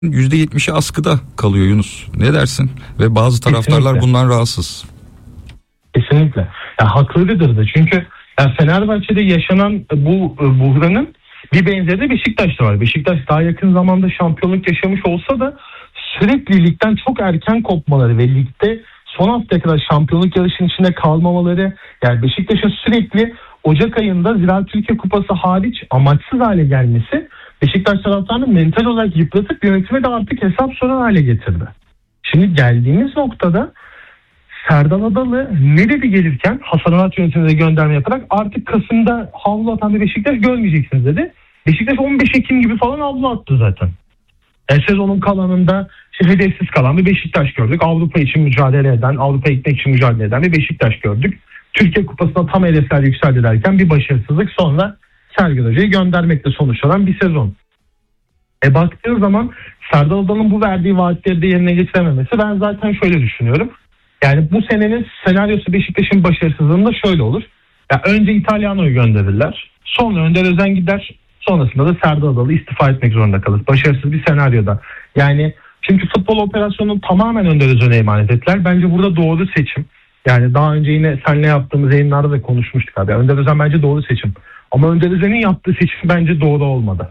%70'i askıda kalıyor Yunus. Ne dersin? Ve bazı taraftarlar Kesinlikle. bundan rahatsız. Kesinlikle. Ya haklıdır da, çünkü Fenerbahçe'de yaşanan bu buhranın bir benzeri de Beşiktaş'ta var. Beşiktaş daha yakın zamanda şampiyonluk yaşamış olsa da sürekli ligden çok erken kopmaları ve ligde son haftaya kadar şampiyonluk yarışının içinde kalmamaları, yani Beşiktaş'a sürekli Ocak ayında Ziraat Türkiye Kupası hariç amaçsız hale gelmesi Beşiktaş taraftarını mental olarak yıpratıp yönetime de artık hesap soran hale getirdi. Şimdi geldiğimiz noktada Serdal Adalı ne dedi gelirken, Hasan Arat yönetimine gönderme yaparak artık Kasım'da havlu atan bir Beşiktaş görmeyeceksiniz dedi. Beşiktaş 15 Ekim gibi falan havlu attı zaten. Sezonun kalanında hedefsiz kalan bir Beşiktaş gördük. Avrupa için mücadele eden, Avrupa gitmek için mücadele eden bir Beşiktaş gördük. Türkiye Kupası'na tam hedefler yükseldi derken bir başarısızlık, sonra Sergen Hoca'yı göndermekle sonuçlanan bir sezon. Baktığı zaman Serdal Adalı'nın bu verdiği vaatleri de yerine getirememesi, ben zaten şöyle düşünüyorum. Yani bu senenin senaryosu Beşiktaş'ın başarısızlığında şöyle olur. Ya önce İtalyana'yı gönderirler. Sonra Önder Özen gider. Sonrasında da Serdal Adalı istifa etmek zorunda kalır. Başarısız bir senaryoda. Yani çünkü futbol operasyonunu tamamen Önder Özen'e emanet ettiler. Bence burada doğru seçim. Yani daha önce yine seninle yaptığımız yayınlarda da konuşmuştuk abi. Önder Özen bence doğru seçim. Ama Önder Özen'in yaptığı seçim bence doğru olmadı.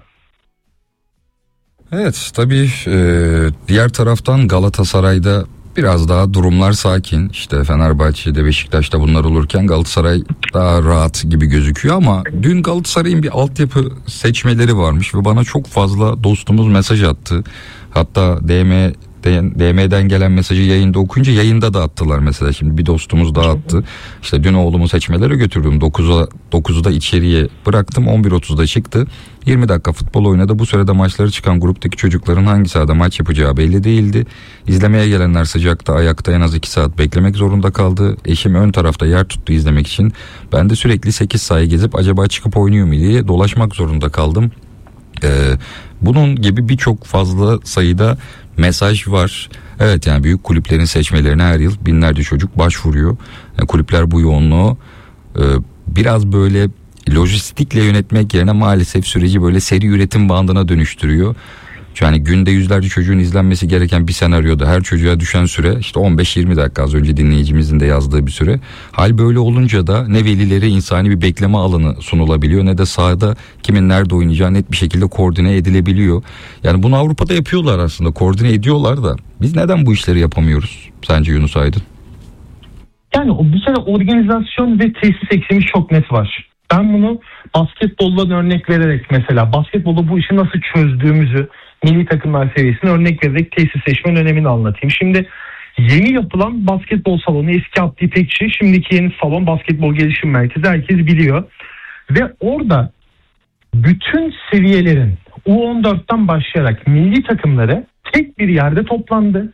Evet, tabii diğer taraftan Galatasaray'da biraz daha durumlar sakin. İşte Fenerbahçe'de, Beşiktaş'ta bunlar olurken Galatasaray daha rahat gibi gözüküyor ama dün Galatasaray'ın bir altyapı seçmeleri varmış ve bana çok fazla dostumuz mesaj attı. Hatta DM'den gelen mesajı yayında okuyunca yayında da attılar mesela. Şimdi bir dostumuz daha attı. İşte dün oğlumu seçmelere götürdüm. 9'da içeriye bıraktım. 11.30'da çıktı. 20 dakika futbol oynadı. Bu sırada maçları çıkan gruptaki çocukların hangi sahada maç yapacağı belli değildi. İzlemeye gelenler sıcakta, ayakta en az 2 saat beklemek zorunda kaldı. Eşim ön tarafta yer tuttu izlemek için. Ben de sürekli 8 sahayı gezip acaba çıkıp oynuyor mu diye dolaşmak zorunda kaldım. Bunun gibi birçok fazla sayıda mesaj var. Evet, yani büyük kulüplerin seçmelerine her yıl binlerce çocuk başvuruyor. Yani kulüpler bu yoğunluğu biraz böyle lojistikle yönetmek yerine maalesef süreci böyle seri üretim bandına dönüştürüyor. Yani günde yüzlerce çocuğun izlenmesi gereken bir senaryoda her çocuğa düşen süre işte 15-20 dakika, az önce dinleyicimizin de yazdığı bir süre. Hal böyle olunca da ne velilere insani bir bekleme alanı sunulabiliyor ne de sahada kimin nerede oynayacağı net bir şekilde koordine edilebiliyor. Yani bunu Avrupa'da yapıyorlar, aslında koordine ediyorlar da biz neden bu işleri yapamıyoruz sence Yunus Aydın? Yani bir kere organizasyon ve tesis eksiğimiz çok net var. Ben bunu basketboldan örnek vererek, mesela basketbolda bu işi nasıl çözdüğümüzü milli takımlar seviyesine örnek vererek tesis seçmenin önemini anlatayım. Şimdi yeni yapılan basketbol salonu eski Abdi İpekçi, şimdiki yeni salon basketbol gelişim merkezi, herkes biliyor. Ve orada bütün seviyelerin U14'ten başlayarak milli takımları tek bir yerde toplandı.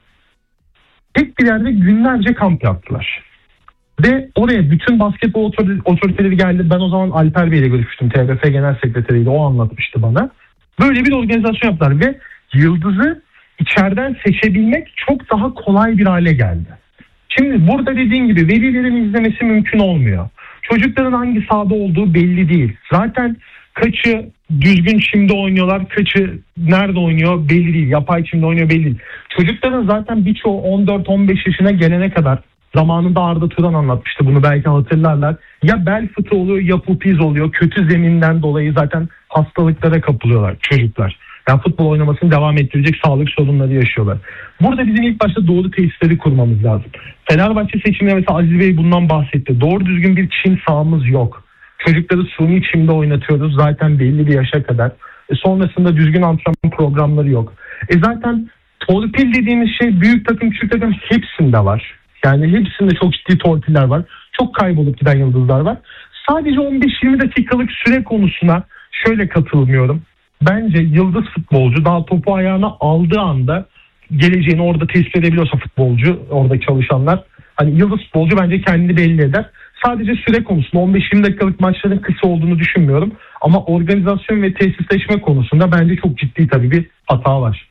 Tek bir yerde günlerce kamp yaptılar. Ve oraya bütün basketbol otoriteleri geldi. Ben o zaman Alper Bey ile görüşmüştüm. TFF Genel Sekreteriyle, o anlatmıştı bana. Böyle bir organizasyon yaptılar ve yıldızı içeriden seçebilmek çok daha kolay bir hale geldi. Şimdi burada dediğin gibi velilerin izlemesi mümkün olmuyor. Çocukların hangi sahada olduğu belli değil. Zaten kaçı düzgün çimde oynuyorlar, kaçı nerede oynuyor belli değil. Yapay çimde oynuyor belli değil. Çocukların zaten birçoğu 14-15 yaşına gelene kadar, zamanında Arda Turan anlatmıştı bunu, belki hatırlarlar. Ya bel fıtığı oluyor ya pupiz oluyor. Kötü zeminden dolayı zaten hastalıklara kapılıyorlar çocuklar. Yani futbol oynamasını devam ettirecek sağlık sorunları yaşıyorlar. Burada bizim ilk başta doğru tesisleri kurmamız lazım. Fenerbahçe seçiminde mesela Aziz Bey bundan bahsetti. Doğru düzgün bir çim sahamız yok. Çocukları suni çimde oynatıyoruz zaten belli bir yaşa kadar. Sonrasında düzgün antrenman programları yok. Zaten torpil dediğimiz şey büyük takım küçük takım hepsinde var. Yani hepsinde çok ciddi torpiller var. Çok kaybolup giden yıldızlar var. Sadece 15-20 dakikalık süre konusuna şöyle katılmıyorum. Bence yıldız futbolcu daha topu ayağına aldığı anda geleceğini orada tespit edebiliyorsa futbolcu, orada çalışanlar, hani yıldız futbolcu bence kendini belli eder. Sadece süre konusunda 15-20 dakikalık maçların kısa olduğunu düşünmüyorum. Ama organizasyon ve tesisleşme konusunda bence çok ciddi tabii bir hata var.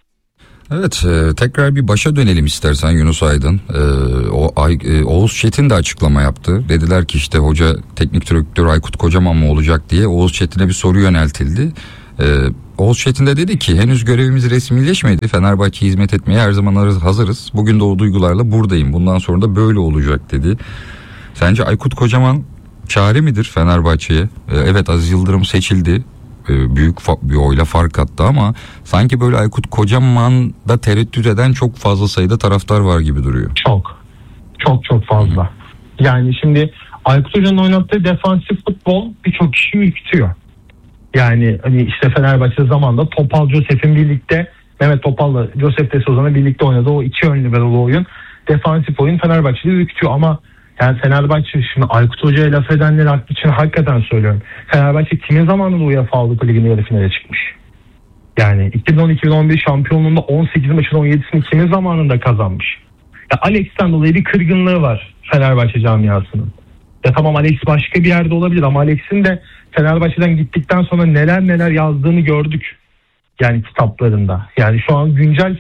Evet, tekrar bir başa dönelim istersen Yunus Aydın. Oğuz Çetin de açıklama yaptı. Dediler ki işte hoca, teknik direktör Aykut Kocaman mı olacak diye Oğuz Çetin'e bir soru yöneltildi. Oğuz Çetin de dedi ki henüz görevimiz resmileşmedi. Fenerbahçe'ye hizmet etmeye her zaman hazırız. Bugün de o duygularla buradayım. Bundan sonra da böyle olacak dedi. Sence Aykut Kocaman çare midir Fenerbahçe'ye? Evet, Aziz Yıldırım seçildi. Büyük bir oyla fark attı ama sanki böyle Aykut Kocaman'da tereddüt eden çok fazla sayıda taraftar var gibi duruyor. Çok fazla. Yani şimdi Aykut Hoca'nın oynattığı defansif futbol birçok kişi ürkütüyor. Yani hani işte Fenerbahçe zamanında Topal Josef'in birlikte, Mehmet Topal'la Josef de Sozan'ın birlikte oynadığı o iki ön liberalı oyun, defansif oyun Fenerbahçe'yi ürkütüyor ama yani Fenerbahçe, şimdi Aykut Hoca'ya laf edenleri haklı için hakikaten söylüyorum. Fenerbahçe kimin zamanında UEFA Avrupa Ligi'nin yarı finale çıkmış? Yani 2010-2011 şampiyonluğunda 18 maçın 17'sini kimin zamanında kazanmış? Ya Alex'ten dolayı bir kırgınlığı var Fenerbahçe camiasının. Ya tamam, Alex başka bir yerde olabilir ama Alex'in de Fenerbahçe'den gittikten sonra neler yazdığını gördük. Yani kitaplarında. Yani şu an güncel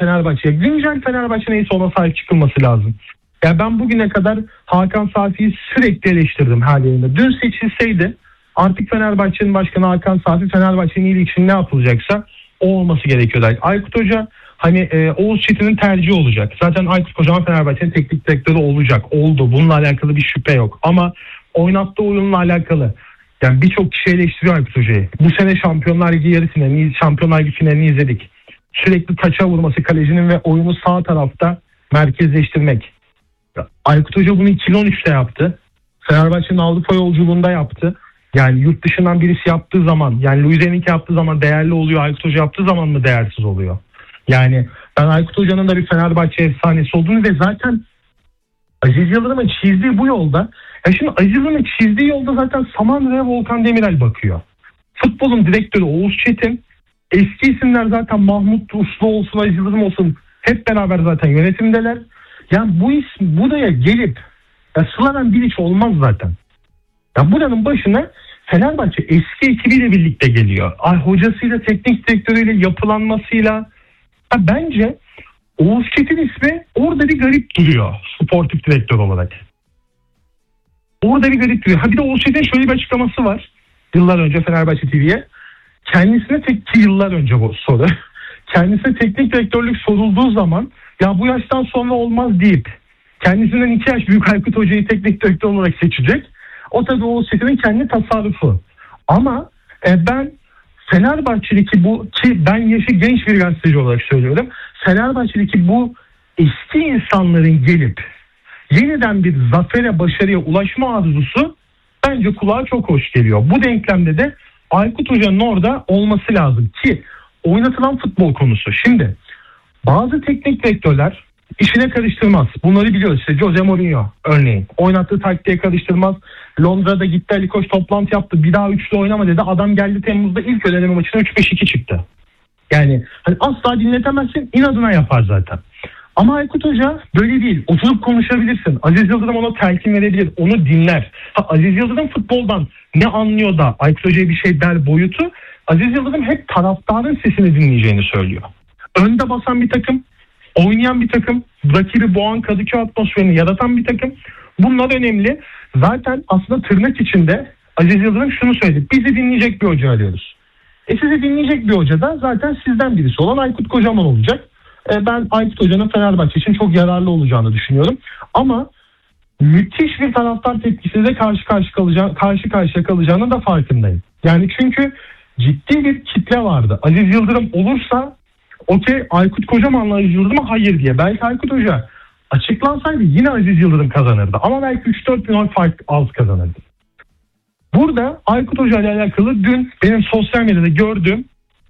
Fenerbahçe neyse ona sahip çıkılması lazım. Ya ben bugüne kadar Hakan Safi'yi sürekli eleştirdim her yerinde. Dün seçilseydi artık Fenerbahçe'nin başkanı Hakan Safi, Fenerbahçe'nin iyiliği için ne yapılacaksa o olması gerekiyordu. Aykut Hoca hani Oğuz Çetin'in tercihi olacak. Zaten Aykut Kocaman Fenerbahçe'nin teknik direktörü oldu. Bununla alakalı bir şüphe yok. Ama oynattığı oyunla alakalı yani birçok kişi eleştiriyor Aykut Hoca'yı. Bu sene Şampiyonlar Ligi yarı finalini, Şampiyonlar Ligi finalini izledik. Sürekli taça vurması kalecinin ve oyunu sağ tarafta merkezleştirmek. Aykut Hoca bunu 2013'te yaptı. Fenerbahçe'nin Avrupa yolculuğunda yaptı. Yani yurt dışından birisi yaptığı zaman, yani Luis Enrique yaptığı zaman değerli oluyor. Aykut Hoca yaptığı zaman mı değersiz oluyor? Yani ben Aykut Hoca'nın da bir Fenerbahçe efsanesi olduğunu ve zaten Aziz Yıldırım'ın çizdiği bu yolda, ya şimdi Aziz Yıldırım'ın çizdiği yolda zaten Samandıra'ya Volkan Demirel bakıyor. Futbolun direktörü Oğuz Çetin, eski isimler zaten Mahmut Uslu olsun, Aziz Yıldırım olsun hep beraber zaten yönetimdeler. Yani bu isim buraya gelip Slaven Bilic olmaz zaten. Ya buranın başına Fenerbahçe eski ekibiyle birlikte geliyor. Hocasıyla, teknik direktörüyle, yapılanmasıyla. Bence Oğuz Çetin ismi orada bir garip duruyor sportif direktör olarak. Orada bir garip duruyor. Bir de Oğuz Çetin'in şöyle bir açıklaması var. Yıllar önce Fenerbahçe TV'ye. Yıllar önce bu soru. Kendisine teknik direktörlük sorulduğu zaman ya bu yaştan sonra olmaz deyip kendisinden 2 yaş büyük Aykut Hoca'yı teknik direktör olarak seçecek. O tabii Oğuz Çetin'in kendi tasarrufu. Ama ben Fenerbahçe'deki bu, ki ben yaşı genç bir gazeteci olarak söylüyorum. Fenerbahçe'deki bu eski insanların gelip yeniden bir zafere, başarıya ulaşma arzusu bence kulağa çok hoş geliyor. Bu denklemde de Aykut Hoca'nın orada olması lazım ki oynatılan futbol konusu. Şimdi bazı teknik direktörler işine karıştırmaz. Bunları biliyoruz. İşte Jose Mourinho örneğin. Oynattığı taktiğe karıştırmaz. Londra'da gitti, Ali Koç toplantı yaptı. Bir daha üçlü oynama dedi. Adam geldi Temmuz'da ilk eleme maçına 3-5-2 çıktı. Yani hani asla dinletemezsin. İnadına yapar zaten. Ama Aykut Hoca böyle değil. Oturup konuşabilirsin. Aziz Yıldırım ona telkin verebilir. Onu dinler. Aziz Yıldırım futboldan ne anlıyor da Aykut Hoca'ya bir şey der boyutu. Aziz Yıldırım hep taraftarın sesini dinleyeceğini söylüyor. Önde basan bir takım, oynayan bir takım, rakibi boğan Kadıköy atmosferini yaratan bir takım. Bunlar önemli. Zaten aslında tırnak içinde Aziz Yıldırım şunu söyledi. Bizi dinleyecek bir hoca arıyoruz. Sizi dinleyecek bir hoca da zaten sizden birisi olan Aykut Kocaman olacak. Ben Aykut Hoca'nın Fenerbahçe için çok yararlı olacağını düşünüyorum. Ama müthiş bir taraftar tepkisiyle karşı karşıya kalacağının da farkındayım. Yani çünkü ciddi bir kitle vardı. Aziz Yıldırım olursa okey, Aykut Kocaman'la Aziz Yıldırım'a hayır diye. Belki Aykut Hoca açıklansaydı yine Aziz Yıldırım kazanırdı. Ama belki 3-4 bin oy fark az kazanırdı. Burada Aykut Hoca ile alakalı dün benim sosyal medyada gördüğüm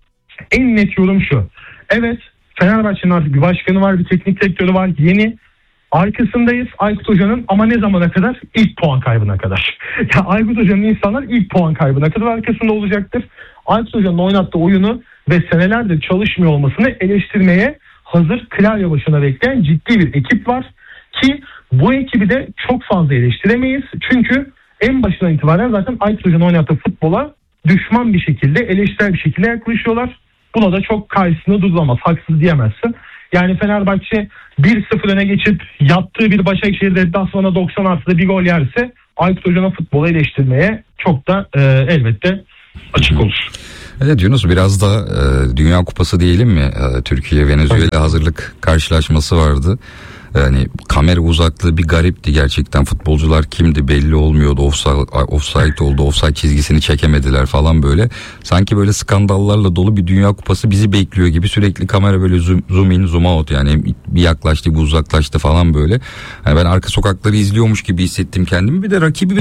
en net yorum şu. Evet, Fenerbahçe'nin artık bir başkanı var, bir teknik direktörü var, yeni. Arkasındayız Aykut Hoca'nın ama ne zamana kadar? İlk puan kaybına kadar. Ya Aykut Hoca'nın insanlar ilk puan kaybına kadar arkasında olacaktır. Aykut Hoca'nın oynattığı oyunu ve senelerdir çalışmıyor olmasını eleştirmeye hazır, klavye başına bekleyen ciddi bir ekip var. Ki bu ekibi de çok fazla eleştiremeyiz. Çünkü en başından itibaren zaten Aykut Hoca'nın oynattığı futbola düşman bir şekilde, eleştirel bir şekilde yaklaşıyorlar. Buna da çok karşısında durulamaz, haksız diyemezsin. Yani Fenerbahçe 1-0 öne geçip yaptığı bir Başakşehir deplasmanına 90 artıda bir gol yerse Aykut Hoca'nın futbolu eleştirmeye çok da elbette açık olur. Evet Yunus, biraz da Dünya Kupası diyelim mi? Türkiye Venezuela hazırlık karşılaşması vardı. Yani kamera uzaklığı bir garipti gerçekten. Futbolcular kimdi belli olmuyordu. Offside oldu. Offside çizgisini çekemediler falan böyle. Sanki böyle skandallarla dolu bir Dünya Kupası bizi bekliyor gibi, sürekli kamera böyle zoom in zoom out, yani bir yaklaştı bir uzaklaştı falan böyle. Yani ben arka sokakları izliyormuş gibi hissettim kendimi. Bir de rakibi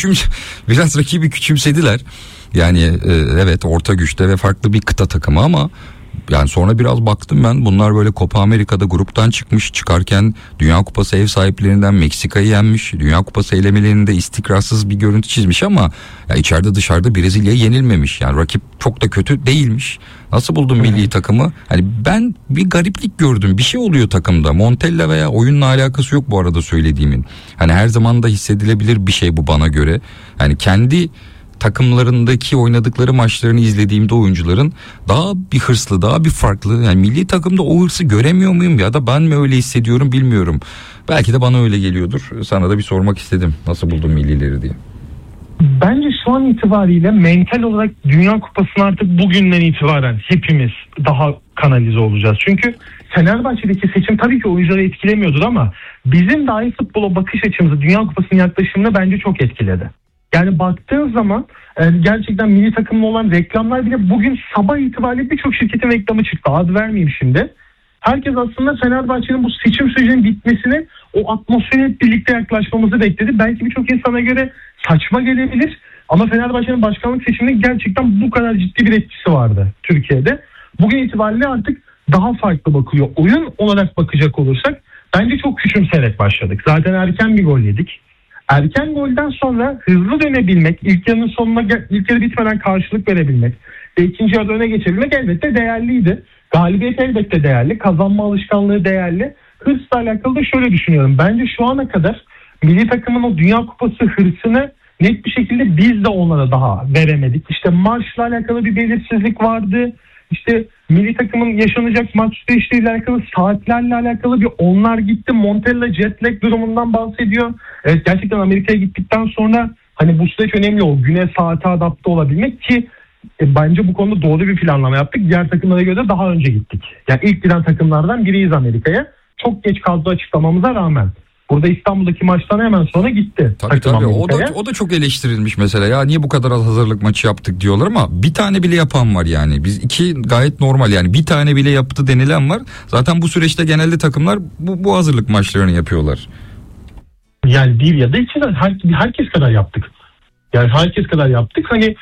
biraz rakibi küçümsediler. Yani evet, orta güçte ve farklı bir kıta takımı ama yani sonra biraz baktım ben, bunlar böyle Copa Amerika'da gruptan çıkarken Dünya Kupası ev sahiplerinden Meksika'yı yenmiş. Dünya Kupası elemelerinde istikrarsız bir görüntü çizmiş ama ya içeride dışarıda Brezilya'ya yenilmemiş. Yani rakip çok da kötü değilmiş. Nasıl buldun milli takımı? Hani ben bir gariplik gördüm. Bir şey oluyor takımda. Montella veya oyunla alakası yok bu arada söylediğimin. Hani her zaman da hissedilebilir bir şey bu bana göre. Yani kendi takımlarındaki oynadıkları maçlarını izlediğimde oyuncuların daha bir hırslı, daha bir farklı. Yani milli takımda o hırsı göremiyor muyum ya da ben mi öyle hissediyorum bilmiyorum. Belki de bana öyle geliyordur. Sana da bir sormak istedim. Nasıl buldun millileri diye. Bence şu an itibariyle mental olarak Dünya Kupası'na artık bugünden itibaren hepimiz daha kanalize olacağız. Çünkü Fenerbahçe'deki seçim tabii ki oyuncuları etkilemiyordur ama bizim dahi futbola bakış açımızı, Dünya Kupası'nın yaklaşımını bence çok etkiledi. Yani baktığın zaman gerçekten milli takımla olan reklamlar bile bugün sabah itibariyle birçok şirketin reklamı çıktı. Ad vermeyeyim şimdi. Herkes aslında Fenerbahçe'nin bu seçim sürecinin bitmesini, o atmosfere hep birlikte yaklaşmamızı bekledi. Belki birçok insana göre saçma gelebilir ama Fenerbahçe'nin başkanlık seçiminde gerçekten bu kadar ciddi bir etkisi vardı Türkiye'de. Bugün itibariyle artık daha farklı bakılıyor. Oyun olarak bakacak olursak bence çok küçümseyerek başladık. Zaten erken bir gol yedik. Erken golden sonra hızlı dönebilmek, ilk yarının sonuna, ilk yarı bitmeden karşılık verebilmek ve ikinci yarıda öne geçebilmek elbette değerliydi. Galibiyet elbette değerli, kazanma alışkanlığı değerli. Hırsla alakalı da şöyle düşünüyorum. Bence şu ana kadar milli takımın o Dünya Kupası hırsını net bir şekilde biz de onlara daha veremedik. İşte marşla alakalı bir belirsizlik vardı. İşte milli takımın yaşanacak maç süreçleriyle alakalı, saatlerle alakalı bir onlar gitti. Montella jet lag durumundan bahsediyor. Evet, gerçekten Amerika'ya gittikten sonra hani bu süreç önemli, o güne saate adapte olabilmek ki bence bu konuda doğru bir planlama yaptık. Diğer takımlara göre daha önce gittik. Yani ilk giden takımlardan biriyiz Amerika'ya. Çok geç kaldı açıklamamıza rağmen. Burada İstanbul'daki maçtan hemen sonra gitti. Tabii. O da çok eleştirilmiş mesela. Ya niye bu kadar az hazırlık maçı yaptık diyorlar ama bir tane bile yapan var yani. Biz iki gayet normal, yani bir tane bile yaptı denilen var. Zaten bu süreçte genelde takımlar bu hazırlık maçlarını yapıyorlar. Yani bir ya da iki de herkes kadar yaptık. Yani herkes kadar yaptık. Hani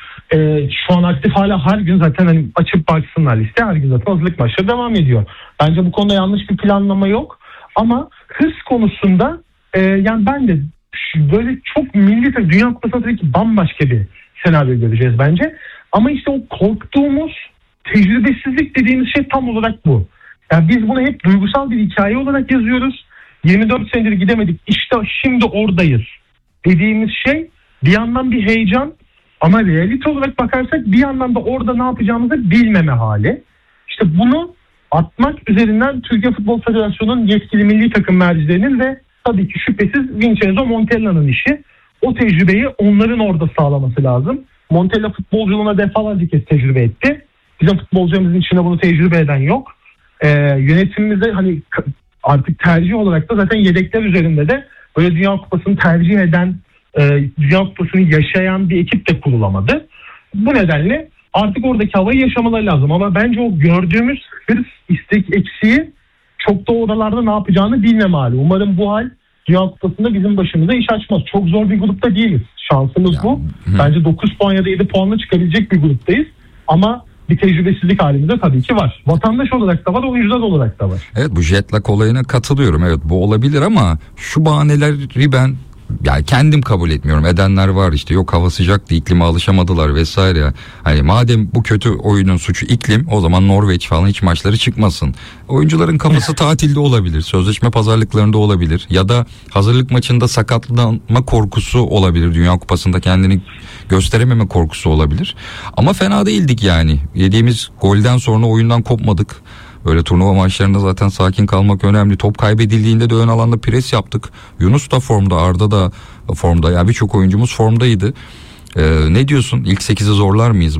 şu an aktif hala her gün zaten hani açıp baksınlar liste, her gün zaten hazırlık maçları devam ediyor. Bence bu konuda yanlış bir planlama yok. Ama hırs konusunda yani ben de böyle çok milli Dünya Kupası'nda tabii ki bambaşka bir senaryo göreceğiz bence. Ama işte o korktuğumuz tecrübesizlik dediğimiz şey tam olarak bu. Yani biz bunu hep duygusal bir hikaye olarak yazıyoruz. 24 senedir gidemedik, İşte şimdi oradayız dediğimiz şey bir yandan bir heyecan ama realite olarak bakarsak bir yandan da orada ne yapacağımızı bilmeme hali. İşte bunu atmak üzerinden Türkiye Futbol Federasyonu'nun yetkili milli takım mercilerinin ve tabii ki şüphesiz Vincenzo Montella'nın işi. O tecrübeyi onların orada sağlaması lazım. Montella futbolculuğuna defalarca kez tecrübe etti. Bizim futbolcularımızın içinde bunu tecrübe eden yok. Yönetimimizde hani artık tercih olarak da zaten yedekler üzerinde de böyle Dünya Kupası'nı tercih eden, Dünya Kupası'nı yaşayan bir ekip de kurulamadı. Bu nedenle artık oradaki havayı yaşamaları lazım. Ama bence o gördüğümüz hırs, istek eksiği çok da oralarda ne yapacağını bilmem hali. Umarım bu hal Dünya Kupası'nda bizim başımıza iş açmaz. Çok zor bir grupta değiliz. Şansımız bu. Bence 9 puan ya da 7 puanla çıkabilecek bir gruptayız. Ama bir tecrübesizlik halimizde tabii ki var. Vatandaş olarak da var, oyuncular olarak da var. Evet, bu jet lag olayına katılıyorum. Evet, bu olabilir ama şu bahaneleri ben yani kendim kabul etmiyorum. Edenler var işte, yok hava sıcaktı, iklime alışamadılar vesaire. Hani madem bu kötü oyunun suçu iklim, o zaman Norveç falan hiç maçları çıkmasın. Oyuncuların kafası tatilde olabilir, sözleşme pazarlıklarında olabilir ya da hazırlık maçında sakatlanma korkusu olabilir. Dünya Kupası'nda kendini gösterememe korkusu olabilir. Ama fena değildik yani. Yediğimiz golden sonra oyundan kopmadık. Böyle turnuva maçlarında zaten sakin kalmak önemli. Top kaybedildiğinde de ön alanda pres yaptık. Yunus da formda, Arda da formda. Yani birçok oyuncumuz formdaydı. Ne diyorsun? İlk 8'i zorlar mıyız?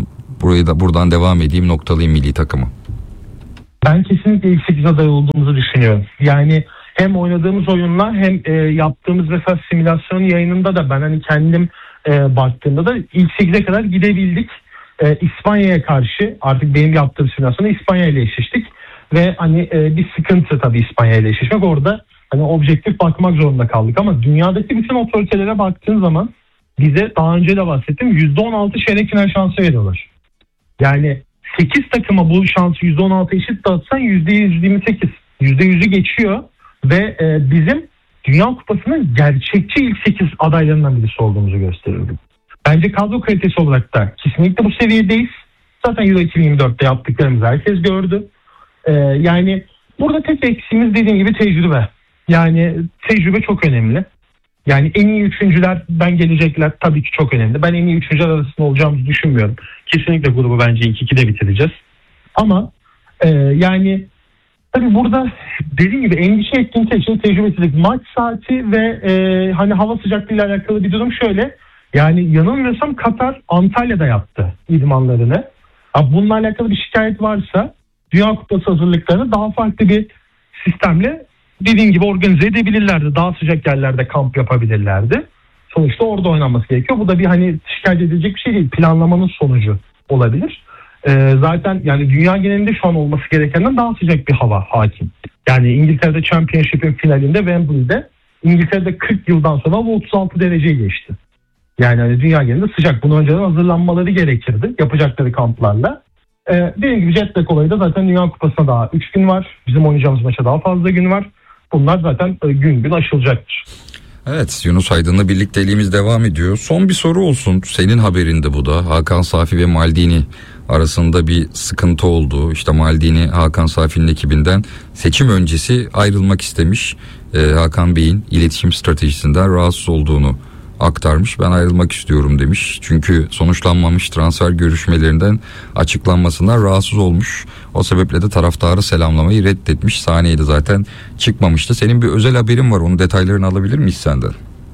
buradan devam edeyim, noktalayayım milli takımı. Ben kesinlikle ilk 8 aday olduğumuzu düşünüyorum. Yani hem oynadığımız oyunlar hem yaptığımız mesela simülasyon yayınında da ben hani kendim baktığımda da ilk 8'e kadar gidebildik. İspanya'ya karşı artık benim yaptığım simülasyonda İspanya ile eşleştik. Ve hani bir sıkıntı tabii İspanya ile eşleşmek. Orada hani objektif bakmak zorunda kaldık ama dünyadaki bütün otoritelere baktığın zaman bize daha önce de bahsettim %16 çeyrek final şansı veriyorlar. Yani 8 takıma bu şansı %16 eşit dağıtsan %128, %100'ü geçiyor ve bizim Dünya Kupası'nın gerçekçi ilk 8 adaylarından birisi olduğumuzu gösteriyor. Bence kadro kalitesi olarak da kesinlikle bu seviyedeyiz. Zaten Euro 2024'te yaptıklarımızı herkes gördü. Yani burada tek eksiğimiz dediğim gibi tecrübe. Yani tecrübe çok önemli. Yani en iyi üçüncülerden gelecekler tabii ki çok önemli. Ben en iyi üçüncüler arasında olacağımızı düşünmüyorum. Kesinlikle grubu bence ilk 2'de bitireceğiz. Ama yani tabii burada dediğim gibi endişe ettiğim tek şey tecrübesizlik. Maç saati ve hani hava sıcaklığıyla alakalı bir durum şöyle. Yani yanılmıyorsam Katar Antalya'da yaptı idmanlarını. Bununla alakalı bir şikayet varsa Dünya Kupası hazırlıklarını daha farklı bir sistemle dediğim gibi organize edebilirlerdi. Daha sıcak yerlerde kamp yapabilirlerdi. Sonuçta orada oynanması gerekiyor. Bu da bir hani şikayet edilecek bir şey değil. Planlamanın sonucu olabilir. Zaten yani dünya genelinde şu an olması gerekenden daha sıcak bir hava hakim. Yani İngiltere'de Championship'in finalinde Wembley'de İngiltere'de 40 yıldan sonra bu 36 dereceyi geçti. Yani hani dünya genelinde sıcak. Bunun önceden hazırlanmaları gerekirdi yapacakları kamplarla. Dediğim gibi jet lag olayı da zaten Dünya Kupası'na daha 3 gün var. Bizim oynayacağımız maça daha fazla gün var. Bunlar zaten gün gün aşılacaktır. Evet, Yunus Aydın'la birlikteliğimiz devam ediyor. Son bir soru olsun. Senin haberinde bu da. Hakan Safi ve Maldini arasında bir sıkıntı oldu. İşte Maldini Hakan Safi'nin ekibinden seçim öncesi ayrılmak istemiş. Hakan Bey'in iletişim stratejisinden rahatsız olduğunu aktarmış. Ben ayrılmak istiyorum demiş. Çünkü sonuçlanmamış transfer görüşmelerinden açıklanmasından rahatsız olmuş. O sebeple de taraftarı selamlamayı reddetmiş. Sahneye de zaten çıkmamıştı. Senin bir özel haberin var. Onun detaylarını alabilir miyiz senden?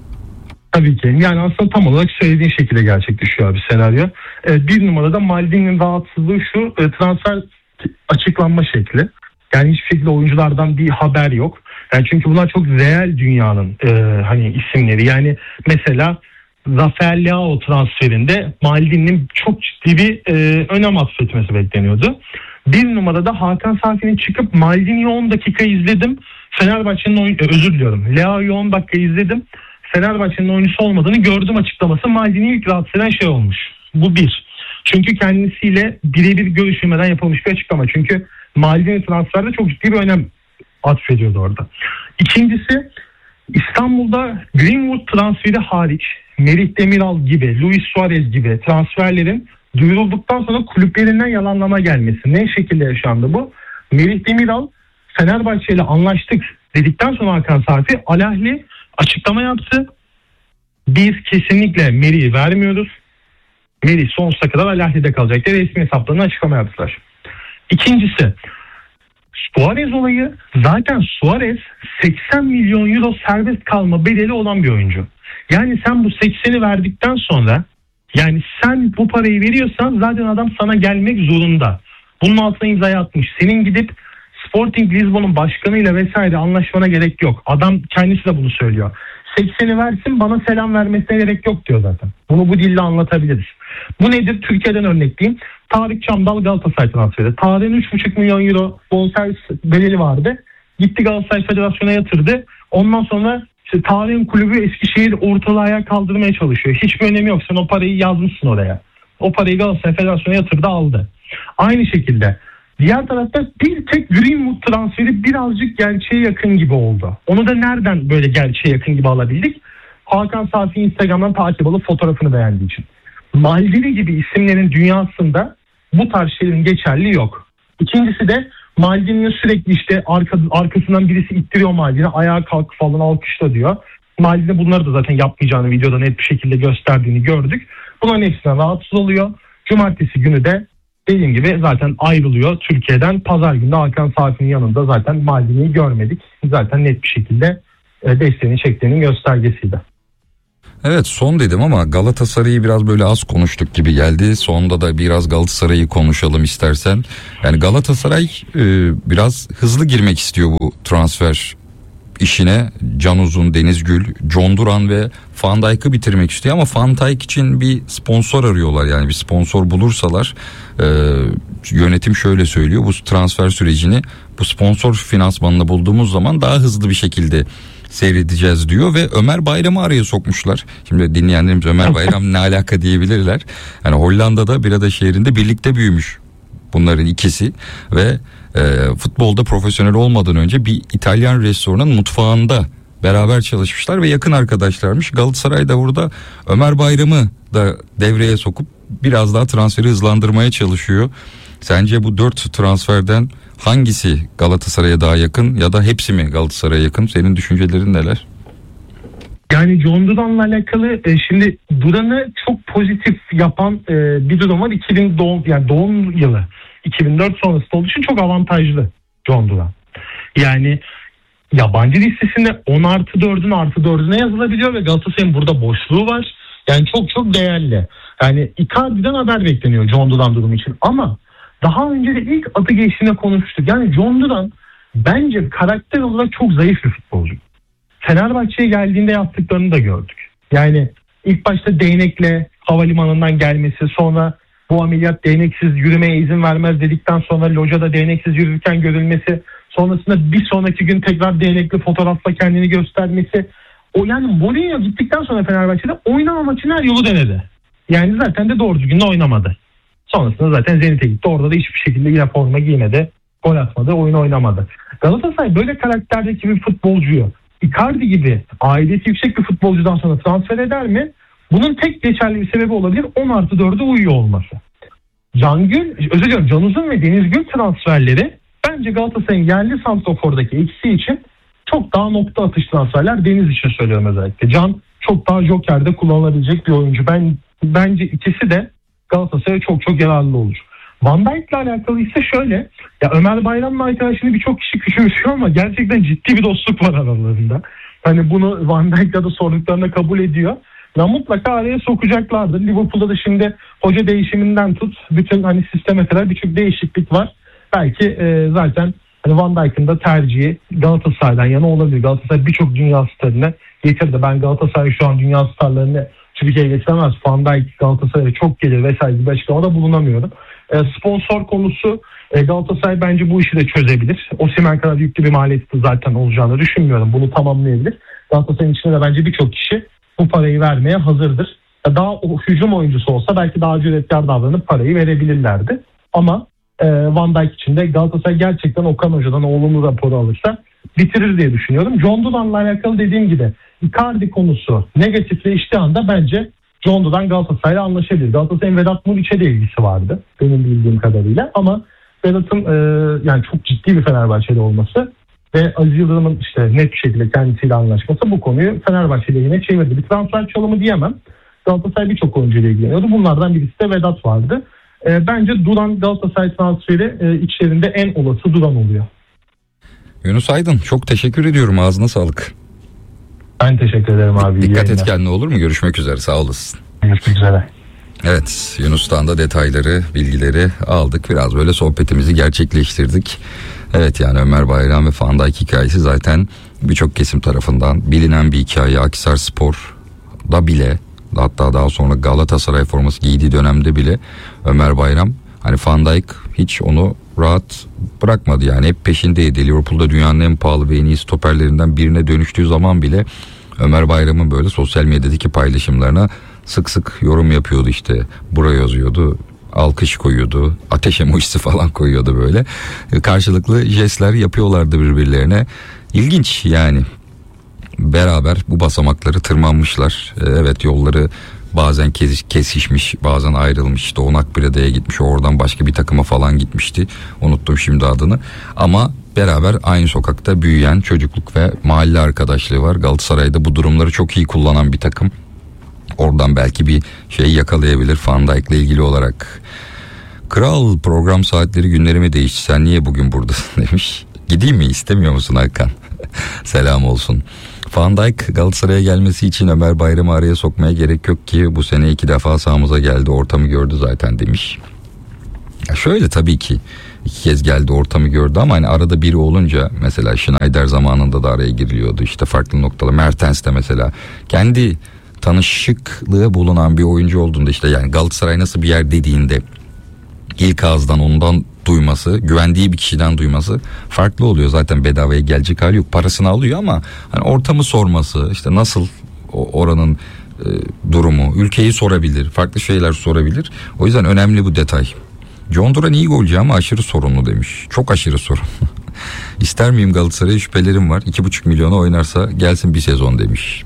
Tabii ki. Yani aslında tam olarak söylediğin şekilde gerçekleşiyor bir senaryo. Bir numarada Maldini'nin rahatsızlığı şu, transfer açıklanma şekli. Yani hiçbir şekilde oyunculardan bir haber yok. Yani çünkü bunlar çok reel dünyanın hani isimleri. Yani mesela Rafael Leao transferinde Maldini'nin çok ciddi bir önem atfetmesi bekleniyordu. Bir numarada Hakan Safi'nin çıkıp Maldini'yi 10 dakika izledim. Fenerbahçe'nin özür diliyorum. Leao'yu 10 dakika izledim. Fenerbahçe'nin oyuncusu olmadığını gördüm açıklaması Maldini'yi ilk rahatsız eden şey olmuş. Bu bir. Çünkü kendisiyle birebir görüşmeden yapılmış bir açıklama. Çünkü Maldini transferde çok ciddi bir önem atfediyordu orada. İkincisi İstanbul'da Greenwood transferi hariç Merih Demiral gibi, Luis Suarez gibi transferlerin duyurulduktan sonra kulüplerinden yalanlama gelmesi. Ne şekilde yaşandı bu? Merih Demiral Fenerbahçe ile anlaştık dedikten sonra Hakan Safi Al Ahly açıklama yaptı. Biz kesinlikle Merih'i vermiyoruz. Merih sonsuza kadar Al Ahly'de kalacak diye resmi hesaplarına açıklama yaptılar. İkincisi Suarez olayı, zaten Suarez 80 milyon euro serbest kalma bedeli olan bir oyuncu. Yani sen bu 80'i verdikten sonra yani sen bu parayı veriyorsan zaten adam sana gelmek zorunda. Bunun altına imzayı atmış. Senin gidip Sporting Lisbon'un başkanıyla vesaire anlaşmana gerek yok. Adam kendisi de bunu söylüyor. 80'i versin, bana selam vermesine gerek yok diyor zaten. Bunu bu dille anlatabiliriz. Bu nedir? Türkiye'den örnekleyeyim. Tarık Çamdal Galatasaray transferi. Tarık'ın 3,5 milyon euro bonservis bedeli vardı. Gitti Galatasaray Federasyonu'na yatırdı. Ondan sonra işte Tarık'ın kulübü Eskişehir ortalığı ayağa kaldırmaya çalışıyor. Hiçbir önemi yok. Sen o parayı yazmışsın oraya. O parayı Galatasaray Federasyonu'na yatırdı, aldı. Aynı şekilde diğer tarafta bir tek Greenwood transferi birazcık gerçeğe yakın gibi oldu. Onu da nereden böyle gerçeğe yakın gibi alabildik? Hakan Safi Instagram'dan takip alıp fotoğrafını beğendiği için. Maldini gibi isimlerin dünyasında bu tarz şeylerin geçerli yok. İkincisi de Maldini'nin sürekli işte arkasından birisi ittiriyor Maldini. Ayağa kalk falan alkışla diyor. Maldini bunları da zaten yapmayacağını videoda net bir şekilde gösterdiğini gördük. Bunların hepsinden rahatsız oluyor. Cumartesi günü de dediğim gibi zaten ayrılıyor Türkiye'den. Pazar günü Hakan Safi'nin yanında zaten Maldini'yi görmedik. Zaten net bir şekilde desteğini çektiğinin göstergesiydi. Evet, son dedim ama Galatasaray'ı biraz böyle az konuştuk gibi geldi. Sonda da biraz Galatasaray'ı konuşalım istersen. Yani Galatasaray biraz hızlı girmek istiyor bu transfer işine. Can Uzun, Deniz Gül, John Duran ve Van Dijk'ı bitirmek istiyor ama Van Dijk için bir sponsor arıyorlar. Yani bir sponsor bulursalar yönetim şöyle söylüyor: bu transfer sürecini bu sponsor finansmanını bulduğumuz zaman daha hızlı bir şekilde seyredeceğiz diyor ve Ömer Bayram'ı araya sokmuşlar. Şimdi dinleyenlerimiz Ömer Bayram ne alaka diyebilirler. Yani Hollanda'da bir ada şehrinde birlikte büyümüş bunların ikisi ve futbolda profesyonel olmadan önce bir İtalyan restoranın mutfağında beraber çalışmışlar ve yakın arkadaşlarmış. Galatasaray da burada Ömer Bayram'ı da devreye sokup biraz daha transferi hızlandırmaya çalışıyor. Sence bu 4 transferden hangisi Galatasaray'a daha yakın ya da hepsi mi Galatasaray'a yakın? Senin düşüncelerin neler? Yani John Duran'la alakalı şimdi Duran'ı çok pozitif yapan bir durum var. 2000 doğum, yani doğum yılı 2004 sonrası olduğu için çok avantajlı John Duran. Yani yabancı listesinde 10+4'ün +4'üne yazılabiliyor ve Galatasaray'ın burada boşluğu var. Yani çok çok değerli. Yani Icardi'den haber bekleniyor John Duran durumu için. Ama daha önce de ilk adı geçtiğinde konuşmuştuk. Yani John Duran bence karakter olarak çok zayıf bir futbolcu. Fenerbahçe'ye geldiğinde yaptıklarını da gördük. Yani ilk başta değnekle havalimanından gelmesi, sonra bu ameliyat değneksiz yürümeye izin vermez dedikten sonra locada değneksiz yürürken görülmesi, sonrasında bir sonraki gün tekrar değnekli fotoğrafla kendini göstermesi. O yani Mourinho gittikten sonra Fenerbahçe'de oynamamak için her yolu denedi. Yani zaten de doğru düzgün de oynamadı. Sonrasında zaten Zenit'e gitti. Orada da hiçbir şekilde yine forma giymedi, gol atmadı, oyun oynamadı. Galatasaray böyle karakterdeki bir futbolcuyu Icardi gibi aidiyeti yüksek bir futbolcudan sonra transfer eder mi? Bunun tek geçerli bir sebebi olabilir 10+4'e uyuyor olması. Can Uzun ve Deniz Gül transferleri bence Galatasaray'ın yerli santrafordaki eksiği için çok daha nokta atış transferler. Deniz için söylüyorum özellikle. Can çok daha jokerde kullanılabilecek bir oyuncu. Bence ikisi de Galatasaray'a çok çok yararlı olur. Van Dijk'le alakalı ise şöyle. Ya Ömer Bayram'la arkadaşını birçok kişi küçümsüyor ama gerçekten ciddi bir dostluk var aralarında. Hani bunu Van Dijk'la da sorduklarını kabul ediyor. Ya mutlaka araya sokacaklardır. Liverpool'da da şimdi hoca değişiminden tut bütün hani sisteme kadar birçok değişiklik var. Belki zaten hani Van Dijk'ın da tercihi Galatasaray'dan yana olabilir. Galatasaray birçok dünya starını getirdi. Ben Galatasaray şu an dünya starlarını Türkiye'ye getiremez. Van Dijk Galatasaray'a çok gelir vesaire gibi açıklamada bulunamıyorum. Sponsor konusu Galatasaray bence bu işi de çözebilir. Osimhen kadar yüklü bir maliyeti zaten olacağını düşünmüyorum. Bunu tamamlayabilir. Galatasaray'ın içinde de bence birçok kişi bu parayı vermeye hazırdır. Daha hücum oyuncusu olsa belki daha cüretkar davranıp parayı verebilirlerdi. Ama Van Dijk için de Galatasaray gerçekten Okan Hoca'dan olumlu raporu alırsa bitirir diye düşünüyorum. John Duran'la alakalı dediğim gibi Icardi konusu negatifleştiği anda bence John Duran Galatasaray'la anlaşabilir. Galatasaray'ın Vedat Muriç'e de ilgisi vardı benim bildiğim kadarıyla ama Vedat'ın yani çok ciddi bir Fenerbahçeli olması ve Aziz Yıldırım'ın işte net bir şekilde kendisiyle anlaşması bu konuyu Fenerbahçe'yle yine çevirdi. Bir transfer çalımı diyemem. Galatasaray birçok oyuncuyla ilgileniyordu. Bunlardan birisi de Vedat vardı. Bence Duran Galatasaray transferi içlerinde en olası Duran oluyor. Yunus Aydın, çok teşekkür ediyorum. Ağzına sağlık. Ben teşekkür ederim abi. Dikkat et kendine, olur mu? Görüşmek üzere. Sağ olasın. Görüşmek üzere. Evet, Yunus'tan da detayları, bilgileri aldık. Biraz böyle sohbetimizi gerçekleştirdik. Evet, yani Ömer Bayram ve Van Dijk hikayesi zaten birçok kesim tarafından bilinen bir hikaye. Akhisarspor'da bile, hatta daha sonra Galatasaray forması giydiği dönemde bile Ömer Bayram, hani Van Dijk hiç onu rahat bırakmadı, yani hep peşindeydi. Liverpool'da dünyanın en pahalı ve en iyi stoperlerinden birine dönüştüğü zaman bile Ömer Bayram'ın böyle sosyal medyadaki paylaşımlarına sık sık yorum yapıyordu, işte buraya yazıyordu, alkış koyuyordu, ateş emojisi falan koyuyordu böyle. Karşılıklı jestler yapıyorlardı birbirlerine. İlginç yani. Beraber bu basamakları tırmanmışlar. Evet, yolları bazen kesişmiş, bazen ayrılmış. İşte o Nakbire'ye gitmiş, oradan başka bir takıma falan gitmişti. Unuttum şimdi adını. Ama beraber aynı sokakta büyüyen çocukluk ve mahalle arkadaşlığı var. Galatasaray'da bu durumları çok iyi kullanan bir takım. Oradan belki bir şey yakalayabilir Van Dijk'le ilgili olarak. Kral, program saatleri günlerimi değişti. Sen niye bugün buradasın demiş. Gideyim mi, istemiyor musun Hakan? Selam olsun. Van Dijk Galatasaray'a gelmesi için Ömer Bayram'ı araya sokmaya gerek yok ki, bu sene 2 defa sahamıza geldi, ortamı gördü zaten demiş. Ya şöyle, tabii ki 2 kez geldi, ortamı gördü ama hani arada biri olunca, mesela Schneider zamanında da araya giriliyordu işte farklı noktalar. Mertens de mesela kendi tanışıklığı bulunan bir oyuncu olduğunda, işte yani Galatasaray nasıl bir yer dediğinde ilk ağızdan ondan duyması, güvendiği bir kişiden duyması farklı oluyor. Zaten bedavaya gelecek hali yok, parasını alıyor ama hani ortamı sorması, işte nasıl oranın durumu, ülkeyi sorabilir, farklı şeyler sorabilir. O yüzden önemli bu detay. John Duran iyi golcü ama aşırı sorunlu demiş. Çok aşırı sorunlu. İster miyim Galatasaray'a, şüphelerim var. 2,5 milyona oynarsa gelsin bir sezon demiş.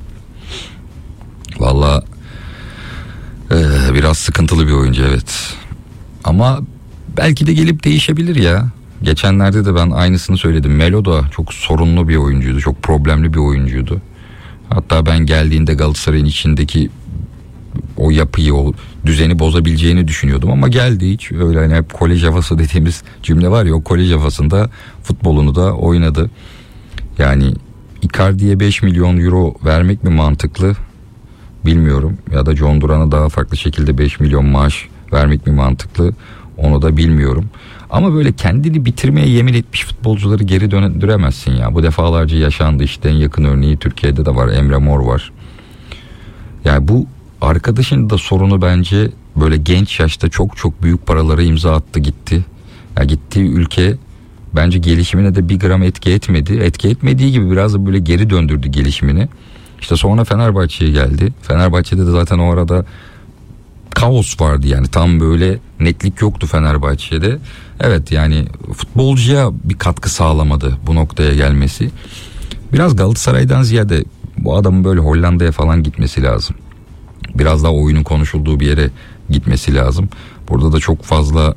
Valla biraz sıkıntılı bir oyuncu, evet. Ama belki de gelip değişebilir ya. Geçenlerde de ben aynısını söyledim. Melo da çok sorunlu bir oyuncuydu. Çok problemli bir oyuncuydu. Hatta ben geldiğinde Galatasaray'ın içindeki o yapıyı, o düzeni bozabileceğini düşünüyordum ama geldi, hiç öyle hani hep kolej havası dediğimiz cümle var ya, o kolej havasında futbolunu da oynadı. Yani Icardi'ye 5 milyon euro vermek mi mantıklı bilmiyorum, ya da John Duran'a daha farklı şekilde 5 milyon maaş vermek mi mantıklı, onu da bilmiyorum. Ama böyle kendini bitirmeye yemin etmiş futbolcuları geri döndüremezsin ya. Bu defalarca yaşandı, işte en yakın örneği Türkiye'de de var, Emre Mor var. Yani bu arkadaşın da sorunu bence böyle genç yaşta çok çok büyük paralara imza attı gitti. Ya gittiği ülke bence gelişimine de bir gram etki etmedi. Etki etmediği gibi biraz da böyle geri döndürdü gelişimini. İşte sonra Fenerbahçe'ye geldi. Fenerbahçe'de de zaten o arada kaos vardı, yani tam böyle netlik yoktu Fenerbahçe'de. Evet, yani futbolcuya bir katkı sağlamadı bu noktaya gelmesi. Biraz Galatasaray'dan ziyade bu adamın böyle Hollanda'ya falan gitmesi lazım. Biraz daha oyunun konuşulduğu bir yere gitmesi lazım. Burada da çok fazla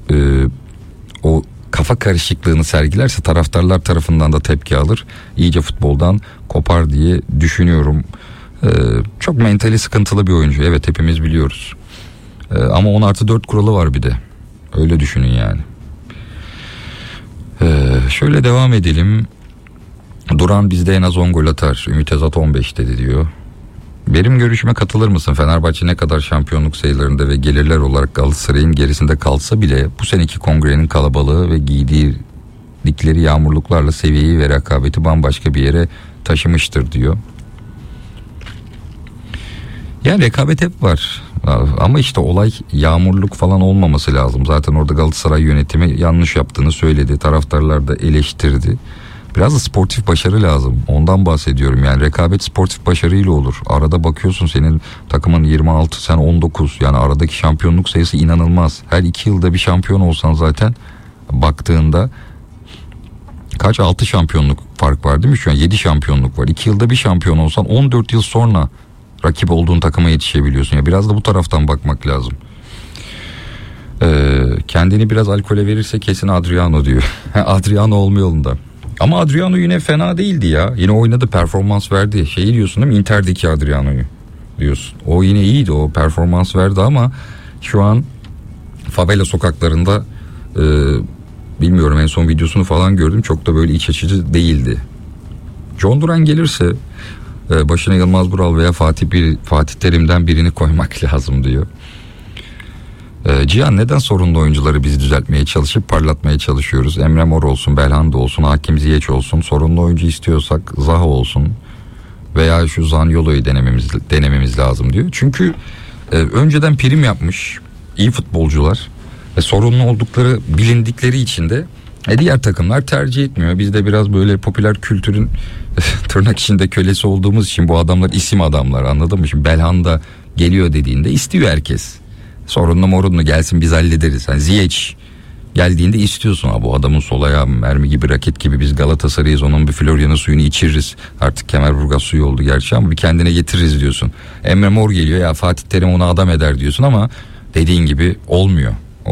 o kafa karışıklığını sergilerse taraftarlar tarafından da tepki alır. İyice futboldan kopar diye düşünüyorum. Çok mentali sıkıntılı bir oyuncu. Evet, hepimiz biliyoruz. Ama 10+4 kuralı var bir de. Öyle düşünün yani. Şöyle devam edelim. Duran bizde en az 10 gol atar. Ümit Özat 15 dedi diyor. Benim görüşüme katılır mısın? Fenerbahçe ne kadar şampiyonluk sayılarında ve gelirler olarak Galatasaray'ın gerisinde kalsa bile bu seneki kongrenin kalabalığı ve giydikleri yağmurluklarla seviyeyi ve rekabeti bambaşka bir yere taşımıştır diyor. Yani rekabet hep var. Ama işte olay yağmurluk falan olmaması lazım. Zaten orada Galatasaray yönetimi yanlış yaptığını söyledi. Taraftarlar da eleştirdi. Biraz da sportif başarı lazım. Ondan bahsediyorum. Yani rekabet sportif başarıyla olur. Arada bakıyorsun senin takımın 26, sen 19. Yani aradaki şampiyonluk sayısı inanılmaz. Her 2 yılda bir şampiyon olsan zaten baktığında kaç, 6 şampiyonluk fark var değil mi? Şu an 7 şampiyonluk var. 2 yılda bir şampiyon olsan 14 yıl sonra rakip olduğun takıma yetişebiliyorsun. Ya biraz da bu taraftan bakmak lazım. Kendini biraz alkole verirse kesin Adriano diyor. Adriano olma yolunda. Ama Adriano yine fena değildi ya. Yine oynadı, performans verdi. Şey diyorsun değil mi? Inter'deki Adriano'yu diyorsun. O yine iyiydi, o performans verdi ama şu an favela sokaklarında bilmiyorum, en son videosunu falan gördüm. Çok da böyle iç açıcı değildi. John Duran gelirse başına Yılmaz Vural veya Fatih Terim'den birini koymak lazım diyor. Cihan, neden sorunlu oyuncuları biz düzeltmeye çalışıp parlatmaya çalışıyoruz? Emre Mor olsun, Belhanda olsun, Hakim Ziyech olsun. Sorunlu oyuncu istiyorsak Zaha olsun veya şu Zaniolo'yu denememiz lazım diyor. Çünkü önceden prim yapmış iyi futbolcular ve sorunlu oldukları bilindikleri için de diğer takımlar tercih etmiyor. Biz de biraz böyle popüler kültürün tırnak içinde kölesi olduğumuz için bu adamlar isim adamlar, anladın mı? Şimdi Belhanda geliyor dediğinde istiyor herkes. Sorunlu morunlu gelsin biz hallederiz. Yani Ziyech geldiğinde istiyorsun, bu adamın sol ayağı mermi gibi, raket gibi, biz Galatasaray'ız, onun bir Florya'nın suyunu içiririz. Artık Kemerburgaz suyu oldu gerçi ama bir kendine getiririz diyorsun. Emre Mor geliyor, ya Fatih Terim onu adam eder diyorsun ama dediğin gibi olmuyor.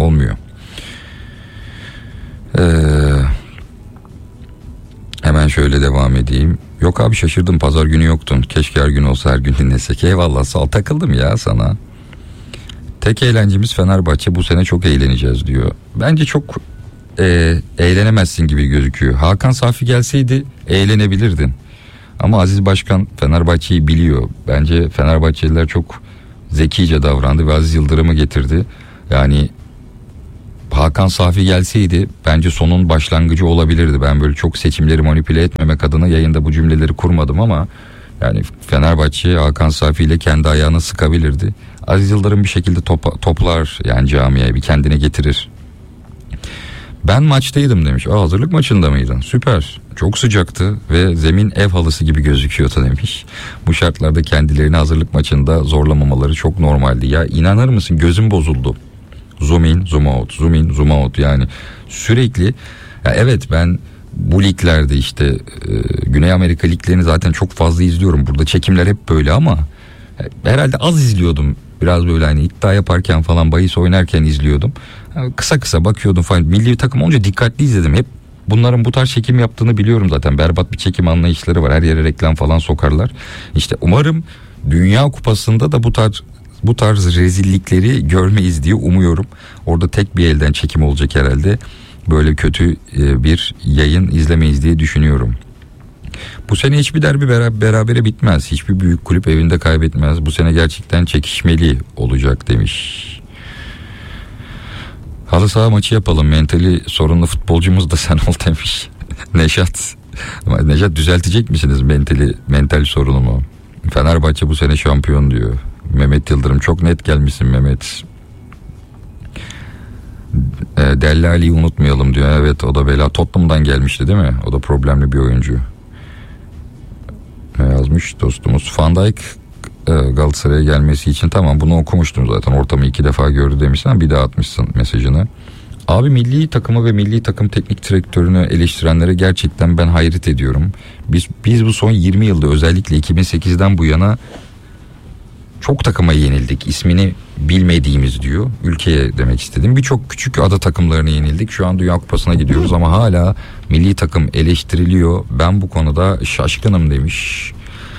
Hemen şöyle devam edeyim. Yok abi, şaşırdım, pazar günü yoktun. Keşke her gün olsa, her gün dinlesek. Eyvallah, sağ ol, takıldım ya sana. Tek eğlencemiz Fenerbahçe, bu sene çok eğleneceğiz diyor. Bence çok eğlenemezsin gibi gözüküyor. Hakan Safi gelseydi eğlenebilirdin. Ama Aziz Başkan Fenerbahçe'yi biliyor. Bence Fenerbahçeliler çok zekice davrandı ve Aziz Yıldırım'ı getirdi. Yani Hakan Safi gelseydi bence sonun başlangıcı olabilirdi. Ben böyle çok seçimleri manipüle etmemek adına yayında bu cümleleri kurmadım ama yani Fenerbahçe Hakan Safi ile kendi ayağını sıkabilirdi. Aziz Yıldırım bir şekilde toplar yani camiye, bir kendine getirir. Ben maçtaydım demiş. Hazırlık maçında mıydın? Süper. Çok sıcaktı ve zemin ev halısı gibi gözüküyordu demiş. Bu şartlarda kendilerini hazırlık maçında zorlamamaları çok normaldi. Ya inanır mısın, gözüm bozuldu. Zoom in, zoom out, zoom in, zoom out, yani sürekli. Ya evet, ben bu liglerde işte Güney Amerika liglerini zaten çok fazla izliyorum. Burada çekimler hep böyle ama herhalde az izliyordum. Biraz böyle hani iddia yaparken falan, bahis oynarken izliyordum. Kısa kısa bakıyordum falan. Milli takım olunca dikkatli izledim. Hep bunların bu tarz çekim yaptığını biliyorum zaten. Berbat bir çekim anlayışları var. Her yere reklam falan sokarlar. İşte umarım Dünya Kupası'nda da bu tarz rezillikleri görmeyiz diye umuyorum. Orada tek bir elden çekim olacak herhalde. Böyle kötü bir yayın izlemeyiz diye düşünüyorum. Bu sene hiçbir derbi berabere bitmez. Hiçbir büyük kulüp evinde kaybetmez. Bu sene gerçekten çekişmeli olacak demiş. Halı saha maçı yapalım. Mentali sorunlu futbolcumuz da sen ol demiş. Neşat düzeltecek misiniz mental sorunumu? Fenerbahçe bu sene şampiyon diyor. Mehmet Yıldırım, çok net gelmişsin Mehmet. Dellali'yi unutmayalım diyor. Evet, o da bela. Tottenham'dan gelmişti değil mi? O da problemli bir oyuncu. Yazmış dostumuz. Van Dijk Galatasaray'a gelmesi için, tamam, bunu okumuştum zaten. Ortamı 2 defa gördü demişsin, bir daha atmışsın mesajını. Abi, milli takımı ve milli takım teknik direktörünü eleştirenlere gerçekten ben hayret ediyorum. Biz bu son 20 yılda, özellikle 2008'den bu yana çok takıma yenildik. İsmini bilmediğimiz diyor. Ülkeye demek istedim. Birçok küçük ada takımlarına yenildik. Şu an Dünya Kupası'na gidiyoruz ama hala milli takım eleştiriliyor. Ben bu konuda şaşkınım demiş.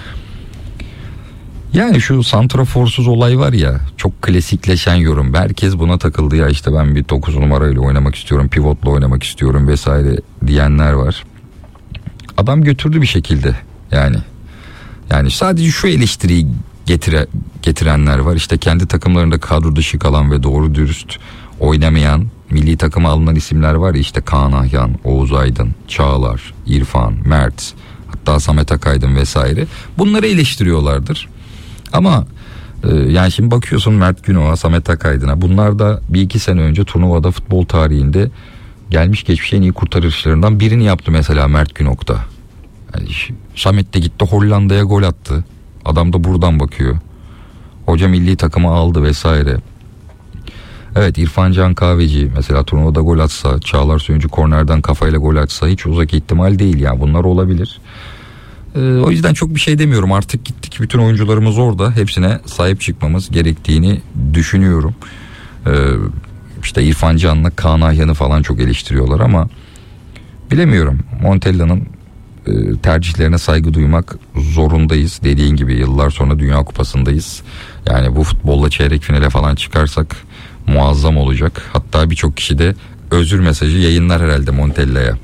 Yani şu santraforsuz olay var ya, çok klasikleşen yorum. Herkes buna takıldı ya, işte ben bir 9 numarayla oynamak istiyorum, pivotla oynamak istiyorum vesaire diyenler var. Adam götürdü bir şekilde yani. Yani sadece şu eleştiriyi getirenler var. İşte kendi takımlarında kadro dışı kalan ve doğru dürüst oynamayan, milli takıma alınan isimler var ya, işte Kaan Ayhan, Oğuz Aydın, Çağlar, İrfan, Mert, hatta Samet Akaydın vesaire. Bunları eleştiriyorlardır. Ama yani şimdi bakıyorsun Mert Günok'a, Samet Akaydın'a, bunlar da 1-2 sene önce turnuvada futbol tarihinde gelmiş geçmiş en iyi kurtarışlarından birini yaptı mesela Mert Günok'ta. Yani Samet de gitti Hollanda'ya gol attı. Adam da buradan bakıyor. Hoca milli takımı aldı vesaire. Evet, İrfan Can Kahveci mesela turnuvada gol atsa, Çağlar Söyüncü kornerden kafayla gol atsa hiç uzak ihtimal değil yani, bunlar olabilir. O yüzden çok bir şey demiyorum, artık gittik, bütün oyuncularımız orada, hepsine sahip çıkmamız gerektiğini düşünüyorum. İşte İrfan Can'la Kaan Ayhan'ı falan çok eleştiriyorlar ama bilemiyorum, Montella'nın tercihlerine saygı duymak zorundayız. Dediğin gibi yıllar sonra Dünya Kupası'ndayız. Yani bu futbolla çeyrek finale falan çıkarsak muazzam olacak. Hatta birçok kişi de özür mesajı yayınlar herhalde Montella'ya.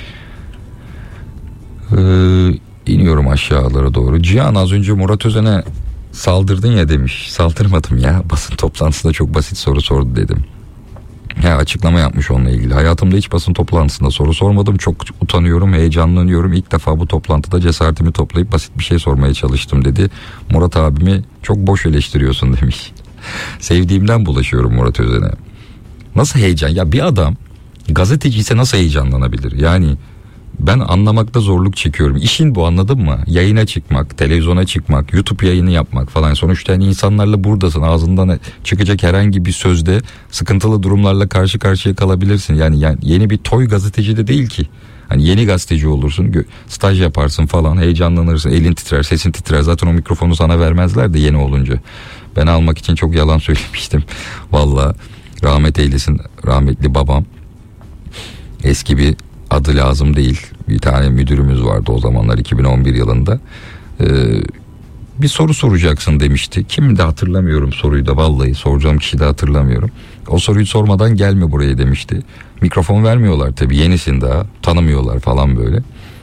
İniyorum aşağılara doğru. Cihan, az önce Murat Özen'e saldırdın ya demiş. Saldırmadım ya. Basın toplantısında çok basit soru sordu dedim. Ya, açıklama yapmış onunla ilgili. Hayatımda hiç basın toplantısında soru sormadım. Çok utanıyorum, heyecanlanıyorum. İlk defa bu toplantıda cesaretimi toplayıp basit bir şey sormaya çalıştım dedi. Murat abimi çok boş eleştiriyorsun demiş. Sevdiğimden bulaşıyorum Murat Özen'e. Nasıl heyecan? Ya bir adam gazeteci ise nasıl heyecanlanabilir? Yani ben anlamakta zorluk çekiyorum. İşin bu, anladın mı? Yayına çıkmak, televizyona çıkmak, YouTube yayını yapmak falan. Sonuçta yani insanlarla buradasın. Ağzından çıkacak herhangi bir sözde sıkıntılı durumlarla karşı karşıya kalabilirsin. Yani yeni bir toy gazeteci de değil ki. Hani yeni gazeteci olursun, staj yaparsın falan, heyecanlanırsın, elin titrer, sesin titrer. Zaten o mikrofonu sana vermezler de yeni olunca. Ben almak için çok yalan söylemiştim. Vallahi rahmet eylesin rahmetli babam. Eski bir, adı lazım değil, bir tane müdürümüz vardı o zamanlar, 2011 yılında. Bir soru soracaksın demişti. Kim de hatırlamıyorum soruyu da, vallahi soracağım kişi de hatırlamıyorum. O soruyu sormadan gelme buraya demişti. Mikrofon vermiyorlar tabii, yenisin daha, tanımıyorlar falan böyle.